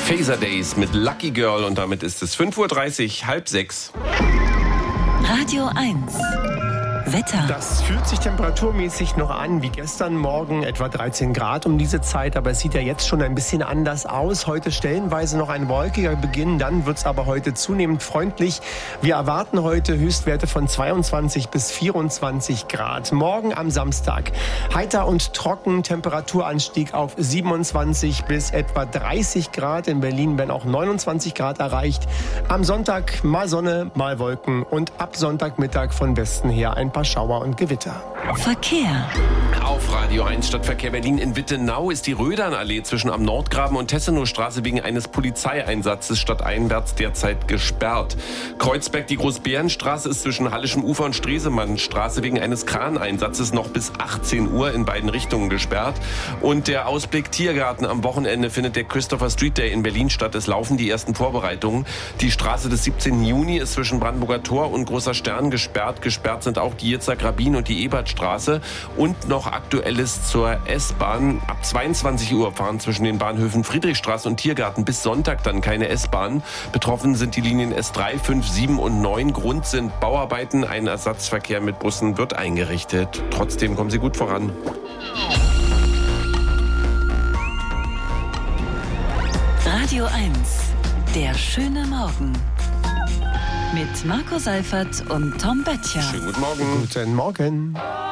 Phaser Days mit Lucky Girl und damit ist es 5:30 Uhr, halb sechs. Radio 1. Wetter. Das fühlt sich temperaturmäßig noch an wie gestern Morgen, etwa 13 Grad um diese Zeit, aber es sieht ja jetzt schon ein bisschen anders aus. Heute stellenweise noch ein wolkiger Beginn, dann wird es aber heute zunehmend freundlich. Wir erwarten heute Höchstwerte von 22 bis 24 Grad. Morgen am Samstag heiter und trocken, Temperaturanstieg auf 27 bis etwa 30 Grad. In Berlin werden auch 29 Grad erreicht. Am Sonntag mal Sonne, mal Wolken und ab Sonntagmittag von Westen her ein paar Schauer und Gewitter. Verkehr. Auf Radio 1 Stadtverkehr Berlin in Wittenau ist die Rödernallee zwischen am Nordgraben und Tessenowstraße wegen eines Polizeieinsatzes stadteinwärts derzeit gesperrt. Kreuzberg, die Großbärenstraße ist zwischen Hallischem Ufer und Stresemannstraße wegen eines Kraneinsatzes noch bis 18 Uhr in beiden Richtungen gesperrt. Und der Ausblick Tiergarten am Wochenende findet der Christopher Street Day in Berlin statt. Es laufen die ersten Vorbereitungen. Die Straße des 17. Juni ist zwischen Brandenburger Tor und Großer Stern gesperrt. Gesperrt sind auch die Yitzhak-Rabin und die Ebertstraße. Und noch Aktuelles zur S-Bahn. Ab 22 Uhr fahren zwischen den Bahnhöfen Friedrichstraße und Tiergarten bis Sonntag dann keine S-Bahn. Betroffen sind die Linien S3, 5, 7 und 9. Grund sind Bauarbeiten. Ein Ersatzverkehr mit Bussen wird eingerichtet. Trotzdem kommen Sie gut voran. Radio 1. Der schöne Morgen. Mit Marco Seifert und Tom Böttcher. Schönen guten Morgen. Guten Morgen.